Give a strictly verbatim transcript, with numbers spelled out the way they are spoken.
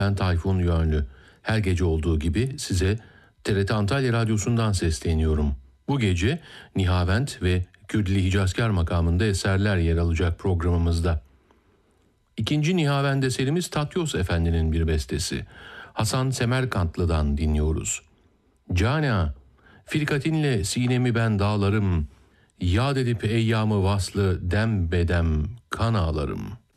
Ben Tayfun Yönlü. Her gece olduğu gibi size T R T Antalya Radyosu'ndan sesleniyorum. Bu gece Nihavent ve Kürdili Hicazkar makamında eserler yer alacak programımızda. İkinci Nihavent eserimiz Tatyos Efendi'nin bir bestesi. Hasan Semerkantlı'dan dinliyoruz. Cana, firkatinle sinemi ben dağlarım, yad edip eyyamı vaslı dem bedem kan ağlarım.